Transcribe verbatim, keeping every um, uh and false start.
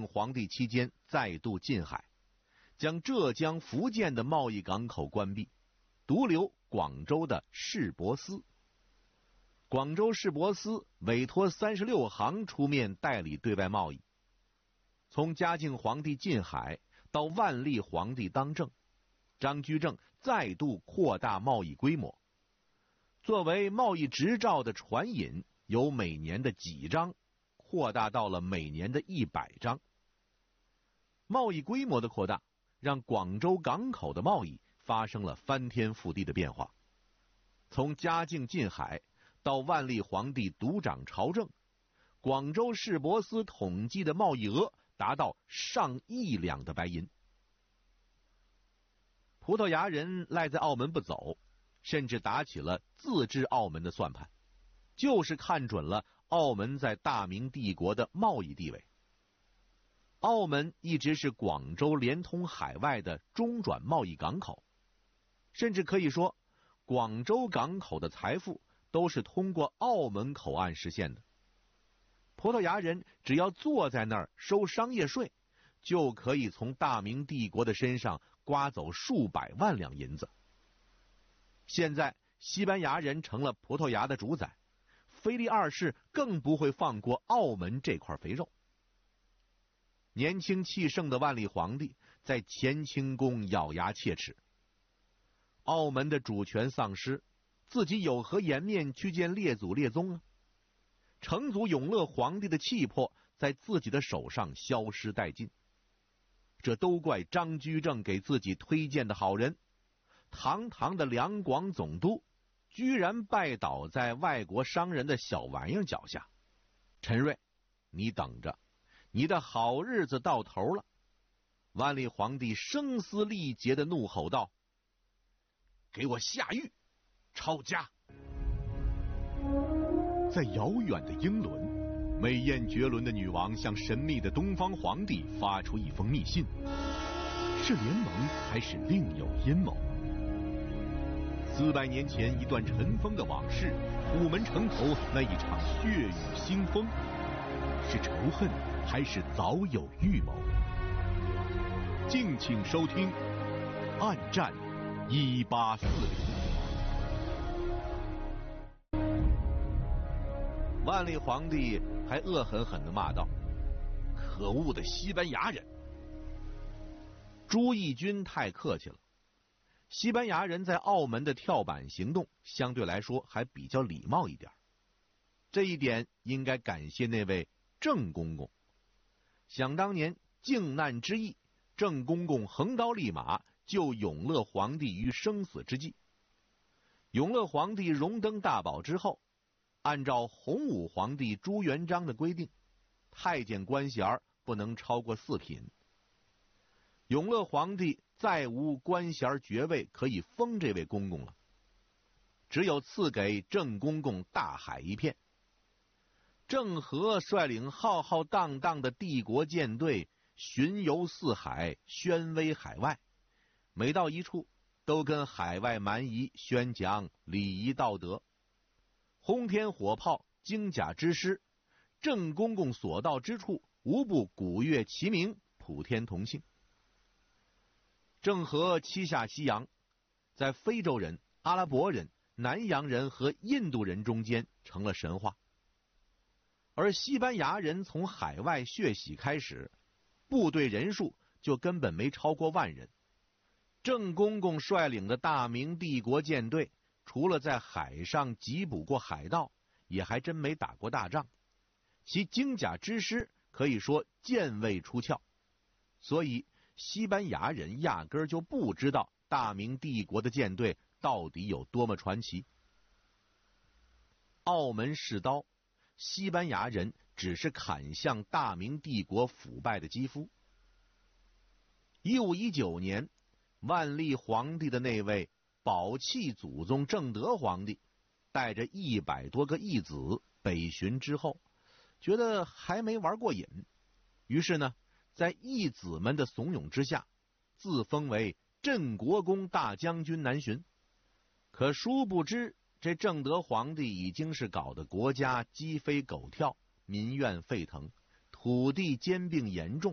庆皇帝期间再度禁海，将浙江、福建的贸易港口关闭，独留广州的市舶司。广州市舶司委托三十六行出面代理对外贸易。从嘉靖皇帝禁海到万历皇帝当政，张居正再度扩大贸易规模。作为贸易执照的传引，由每年的几张扩大到了每年的一百张。贸易规模的扩大，让广州港口的贸易发生了翻天覆地的变化。从嘉靖禁海到万历皇帝独掌朝政，广州市舶司统计的贸易额达到上亿两的白银。葡萄牙人赖在澳门不走，甚至打起了自治澳门的算盘，就是看准了澳门在大明帝国的贸易地位。澳门一直是广州连通海外的中转贸易港口，甚至可以说，广州港口的财富都是通过澳门口岸实现的。葡萄牙人只要坐在那儿收商业税，就可以从大明帝国的身上刮走数百万两银子。现在西班牙人成了葡萄牙的主宰，腓力二世更不会放过澳门这块肥肉。年轻气盛的万历皇帝在乾清宫咬牙切齿，澳门的主权丧失，自己有何颜面去见列祖列宗啊？成祖永乐皇帝的气魄在自己的手上消失殆尽，这都怪张居正给自己推荐的好人。堂堂的两广总督，居然拜倒在外国商人的小玩意儿脚下。陈瑞，你等着，你的好日子到头了。万历皇帝声嘶力竭地怒吼道：给我下狱，抄家！在遥远的英伦，美艳绝伦的女王向神秘的东方皇帝发出一封密信，是联盟还是另有阴谋？四百年前一段尘封的往事，午门城头那一场血雨腥风，是仇恨还是早有预谋？敬请收听《暗战一八四零》。万历皇帝还恶狠狠地骂道：可恶的西班牙人！朱翊钧太客气了，西班牙人在澳门的跳板行动相对来说还比较礼貌一点，这一点应该感谢那位郑公公。想当年靖难之役，郑公公横刀立马救永乐皇帝于生死之际。永乐皇帝荣登大宝之后，按照洪武皇帝朱元璋的规定，太监官衔不能超过四品。永乐皇帝再无官衔爵位可以封这位公公了，只有赐给郑公公大海一片。郑和率领浩浩荡荡的帝国舰队巡游四海，宣威海外，每到一处都跟海外蛮夷宣讲礼仪道德，轰天火炮，精甲之师，郑公公所到之处无不鼓乐齐鸣，普天同庆。郑和七下西洋，在非洲人、阿拉伯人、南洋人和印度人中间成了神话。而西班牙人从海外血洗开始，部队人数就根本没超过万人。郑公公率领的大明帝国舰队，除了在海上缉捕过海盗，也还真没打过大仗。其精甲之师可以说剑未出鞘，所以西班牙人压根儿就不知道大明帝国的舰队到底有多么传奇。澳门试刀，西班牙人只是砍向大明帝国腐败的肌肤。一五一九年，万历皇帝的那位宝气祖宗正德皇帝，带着一百多个义子北巡之后，觉得还没玩过瘾，于是呢，在义子们的怂恿之下，自封为镇国公大将军南巡。可殊不知，这正德皇帝已经是搞得国家鸡飞狗跳，民怨沸腾，土地兼并严重，